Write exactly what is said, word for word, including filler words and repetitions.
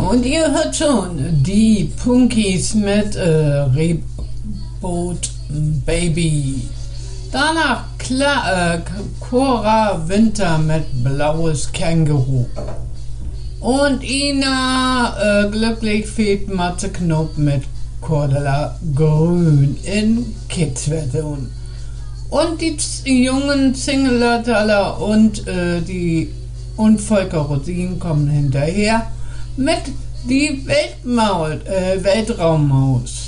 und ihr hört schon die Punkies mit äh, Reboot Baby. Danach Kla äh, Cora Winter mit Blaues Känguru. Und Ina äh, glücklich fehlt Matze Knob mit Cordula Grün in Kids-Version. Und die z- jungen Single-Taler und äh, die und Volker Rosin kommen hinterher mit die Weltmaus, äh, Weltraummaus.